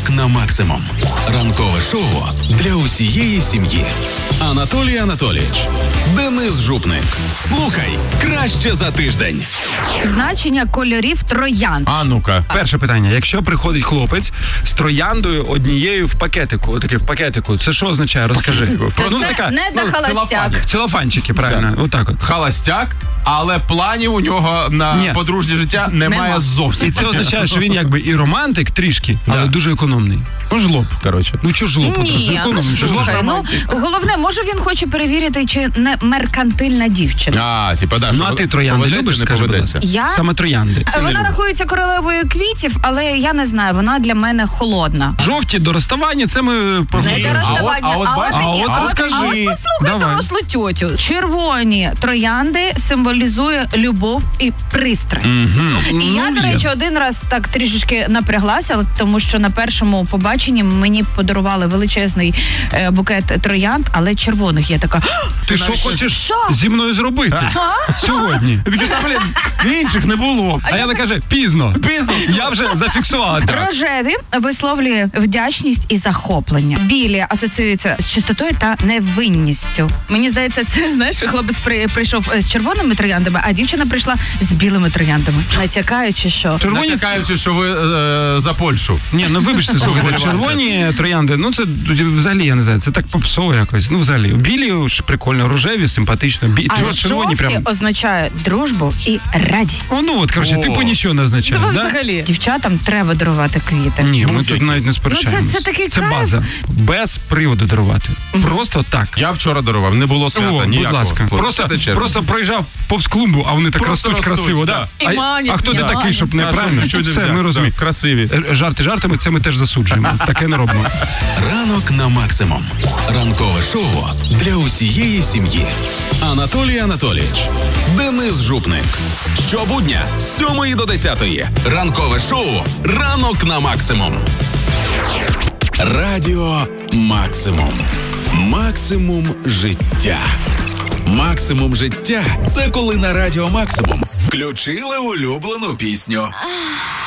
Ранок на максимум. Ранкове шоу для усієї сім'ї. Анатолій Анатолійович, Денис Жупник. Слухай краще за тиждень. Значення кольорів троянд. А ну-ка. Перше питання. Якщо приходить хлопець з трояндою однією в пакетику, це що означає? Розкажи. Це не холостяк. В целофанчики, правильно. Да. Отак от. Холостяк, але планів у нього на подружнє життя немає зовсім. І це означає, що він якби і романтик трішки, але дуже економний. Ну, жлоб, коротше. Ну, що жлоб? Ні, слухай, головне, може він хоче перевірити, чи не меркантильна дівчина. Ну, а ти троянди любиш, скажи, будь ласка? Я? Саме троянди. Вона рахується королевою квітів, але я не знаю, вона для мене холодна. Жовті до розставання, це ми Не до розставання, розкажи. Послухай дорослу тьотю. Червоні троянди символізує любов і пристрасть. І я, до речі, один раз так трішечки напряглася, тому що на першому побаченні мені подарували величезний букет троянд, але червоних. Я така... Ти що хочеш зі мною зробити сьогодні? Інших не було. А Яна каже, пізно. Я вже зафіксувала. Рожеві висловлює вдячність і захоплення. Білі асоціюються з чистотою та невинністю. Мені здається, це, знаєш, хлопець прийшов з червоними трояндами, а дівчина прийшла з білими трояндами. Натякаючи, що... Натякаючи, що ви за Польщу. Ні, ну вибачте, слухайте, червоні троянди, ну це взагалі, я не знаю, це так попсово якось. Ну взагалі, білі ж прикольно, рожеві, симпатично. А жовті означає дружбу і радість. Ну от, коротше, типу нічого не означає, да? Взагалі. Дівчатам треба дарувати квіти. Ні, ми тут навіть не сперечаємось. Це такий це база. Без приводу дарувати. Просто так. Я вчора дарував, не було свята ніякого. Будь ласка. Просто проїжджав повз клумбу, а вони так ростуть красиво, да? А хто ти такий, щоб не правильно? Все, ми розуміємо. Красиві. Жарти жартами, це ми теж засуджуємо. Таке не робимо. Ранок на максимум. Ранкове шоу для усієї сім'ї. Анатолій Анатолійович, Денис Жупник. Щобудня з 7 до 10. Ранкове шоу «Ранок на максимум». Радіо Максимум. Максимум життя. Максимум життя – це коли на Радіо Максимум включили улюблену пісню.